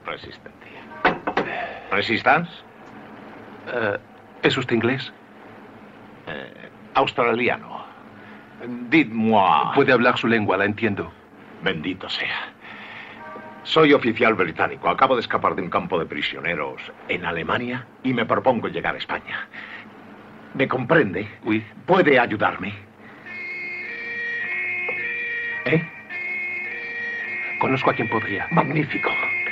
Resistencia. ¿Resistance? ¿Es usted inglés? Australiano. Dites-moi. Puede hablar su lengua, la entiendo. Bendito sea. Soy oficial británico. Acabo de escapar de un campo de prisioneros en Alemania y me propongo llegar a España. ¿Me comprende? Oui. ¿Puede ayudarme? Conozco a quien podría. Magnífico.